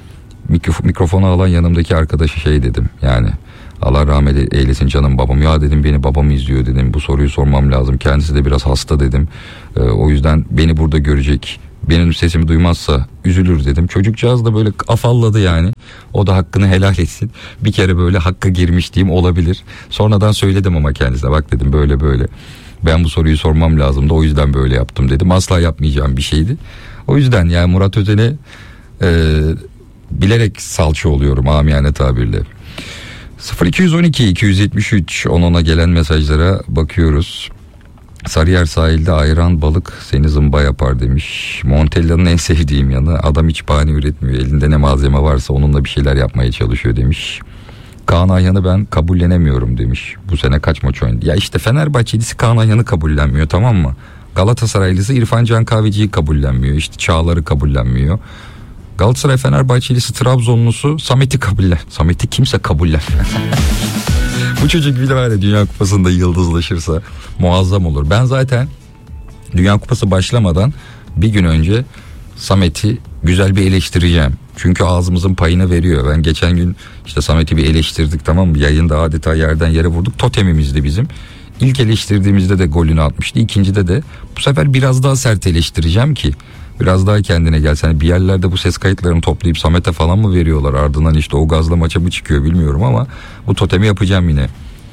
Mikrofonu alan yanımdaki arkadaşa şey dedim, yani Allah rahmet eylesin canım babam, ya dedim beni babam izliyor dedim, bu soruyu sormam lazım, kendisi de biraz hasta dedim, o yüzden beni burada görecek, benim sesimi duymazsa üzülür dedim. Çocukcağız da böyle afalladı yani, o da hakkını helal etsin, bir kere böyle hakka girmişliğim olabilir, sonradan söyledim ama kendisine, bak dedim böyle böyle ben bu soruyu sormam lazımdı, o yüzden böyle yaptım dedim, asla yapmayacağım bir şeydi. O yüzden yani Murat Özen'e bilerek salça oluyorum amiyane tabirle. 0212 273 10'a gelen mesajlara bakıyoruz. Sarıyer sahilde ayran balık seni zımba yapar demiş. Montella'nın en sevdiğim yanı, adam hiç bahane üretmiyor, elinde ne malzeme varsa onunla bir şeyler yapmaya çalışıyor demiş. Kaan Ayhan'ı ben kabullenemiyorum demiş. Bu sene kaç maç oynadı? Ya işte Fenerbahçelisi Kaan Ayhan'ı kabullenmiyor, tamam mı? Galatasaraylısı İrfan Can Kahveci'yi kabullenmiyor. İşte Çağlar'ı kabullenmiyor. Galatasaray Fenerbahçelisi Trabzonlusu Samet'i kabullen. Samet'i kimse kabullenmiyor. Bu çocuk bile var ya, Dünya Kupası'nda yıldızlaşırsa muazzam olur. Ben zaten Dünya Kupası başlamadan bir gün önce Samet'i güzel bir eleştireceğim. Çünkü ağzımızın payını veriyor. Ben geçen gün işte Samet'i bir eleştirdik, tamam mı? Yayında adeta yerden yere vurduk. Totemimizdi bizim. İlk eleştirdiğimizde de golünü atmıştı. İkincide de bu sefer biraz daha sert eleştireceğim ki biraz daha kendine gelsen. Yani bir yerlerde bu ses kayıtlarını toplayıp Samet'e falan mı veriyorlar? Ardından işte o gazla maça mı çıkıyor bilmiyorum ama bu totemi yapacağım yine.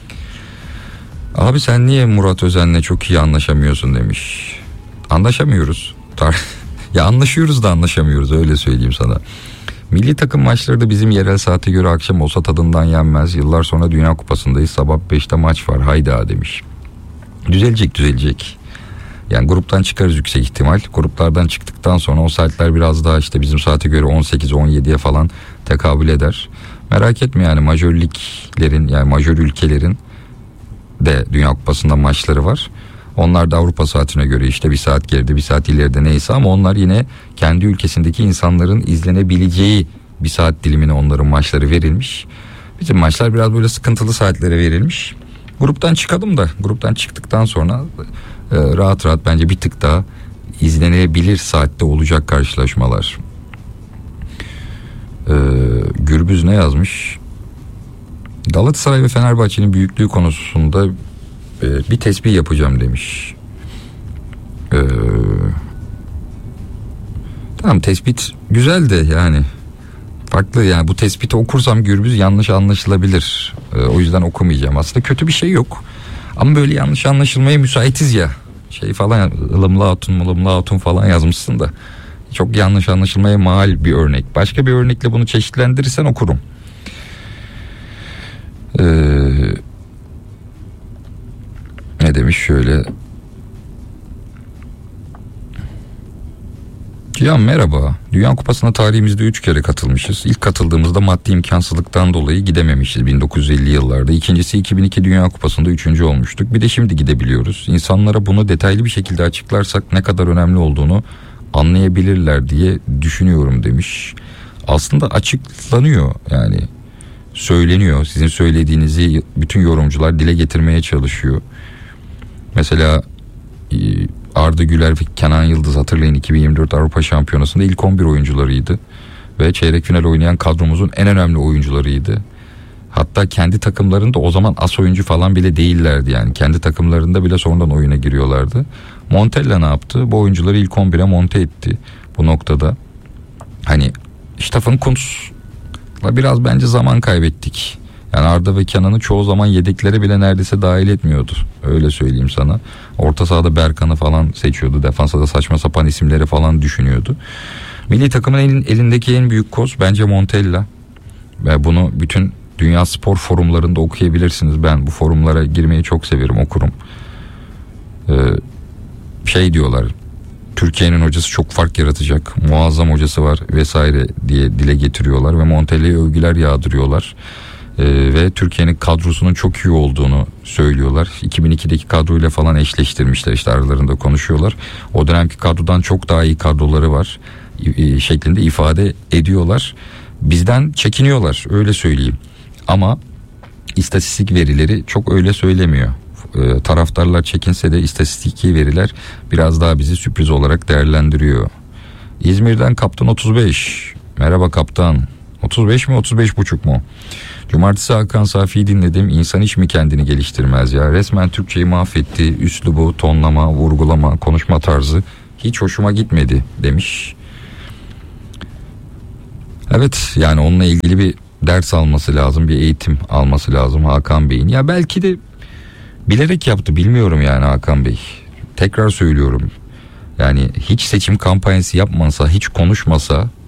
Abi sen niye Murat Özen'le çok iyi anlaşamıyorsun demiş. Anlaşamıyoruz. Ya anlaşıyoruz da anlaşamıyoruz, öyle söyleyeyim sana. Milli takım maçları da bizim yerel saate göre akşam olsa tadından yenmez. Yıllar sonra Dünya Kupası'ndayız. Sabah 5'te maç var. Hayda demiş. Düzelecek. Yani gruptan çıkarız yüksek ihtimal. Gruplardan çıktıktan sonra o saatler biraz daha işte bizim saate göre 18-17'ye falan tekabül eder. Merak etme yani, majör liglerin, yani majör ülkelerin de Dünya Kupası'nda maçları var. Onlar da Avrupa saatine göre işte bir saat geride bir saat ileride neyse, ama onlar yine kendi ülkesindeki insanların izlenebileceği bir saat dilimine onların maçları verilmiş. Bizim maçlar biraz böyle sıkıntılı saatlere verilmiş. Gruptan çıkalım da gruptan çıktıktan sonra rahat rahat bence bir tık daha izlenebilir saatte olacak karşılaşmalar. Gürbüz ne yazmış? Galatasaray ve Fenerbahçe'nin büyüklüğü konusunda bir tespih yapacağım demiş. Tamam, tespit güzel de yani farklı, yani bu tespiti okursam Gürbüz yanlış anlaşılabilir. O yüzden okumayacağım. Aslında kötü bir şey yok. Ama böyle yanlış anlaşılmaya müsaitiz ya. Şey falan, ılımlı hatun falan yazmışsın da. Çok yanlış anlaşılmaya mahal bir örnek. Başka bir örnekle bunu çeşitlendirirsen okurum. Ne demiş şöyle. Cihan merhaba. Dünya Kupası'na tarihimizde 3 kere katılmışız. İlk katıldığımızda maddi imkansızlıktan dolayı gidememişiz 1950 yıllarda. İkincisi 2002 Dünya Kupası'nda 3. olmuştuk. Bir de şimdi gidebiliyoruz. İnsanlara bunu detaylı bir şekilde açıklarsak ne kadar önemli olduğunu anlayabilirler diye düşünüyorum demiş. Aslında açıklanıyor yani. Söyleniyor. Sizin söylediğinizi bütün yorumcular dile getirmeye çalışıyor. Mesela Arda Güler ve Kenan Yıldız, hatırlayın 2024 Avrupa Şampiyonası'nda ilk 11 oyuncularıydı. Ve çeyrek final oynayan kadromuzun en önemli oyuncularıydı. Hatta kendi takımlarında o zaman as oyuncu falan bile değillerdi yani. Kendi takımlarında bile sonradan oyuna giriyorlardı. Montella ne yaptı? Bu oyuncuları ilk 11'e monte etti bu noktada. Hani Stefan Kuntz'la biraz bence zaman kaybettik. Yani Arda ve Kenan'ı çoğu zaman yedeklere bile neredeyse dahil etmiyordu. Öyle söyleyeyim sana. Orta sahada Berkan'ı falan seçiyordu. Defansa da saçma sapan isimleri falan düşünüyordu. Milli takımın elindeki en büyük koz bence Montella. Ve bunu bütün dünya spor forumlarında okuyabilirsiniz. Ben bu forumlara girmeyi çok severim, okurum. Şey diyorlar. Türkiye'nin hocası çok fark yaratacak. Muazzam hocası var vesaire diye dile getiriyorlar. Ve Montella'ya övgüler yağdırıyorlar. Ve Türkiye'nin kadrosunun çok iyi olduğunu söylüyorlar. 2002'deki kadroyla falan eşleştirmişler, işte aralarında konuşuyorlar. O dönemki kadrodan çok daha iyi kadroları var şeklinde ifade ediyorlar. Bizden çekiniyorlar, öyle söyleyeyim. Ama istatistik verileri çok öyle söylemiyor. Taraftarlar çekinse de istatistiki veriler biraz daha bizi sürpriz olarak değerlendiriyor. İzmir'den Kaptan 35. Merhaba Kaptan. 35 mi 35,5 mu? Cumartesi Hakan Safi'yi dinledim. İnsan hiç mi kendini geliştirmez ya? Resmen Türkçeyi mahvetti. Üslubu, tonlama, vurgulama, konuşma tarzı hiç hoşuma gitmedi demiş. Evet, yani onunla ilgili bir ders alması lazım. Bir eğitim alması lazım Hakan Bey'in. Ya belki de bilerek yaptı, bilmiyorum yani Hakan Bey. Tekrar söylüyorum. Yani hiç seçim kampanyası yapmasa, hiç konuşmasa